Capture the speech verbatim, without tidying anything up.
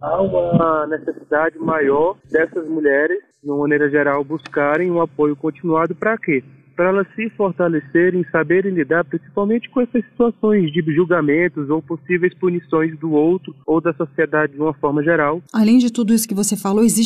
há uma necessidade maior dessas mulheres, de uma maneira geral, buscarem um apoio continuado para quê? Para elas se fortalecerem, saberem lidar principalmente com essas situações de julgamentos ou possíveis punições do outro ou da sociedade de uma forma geral. Além de tudo isso que você falou, existe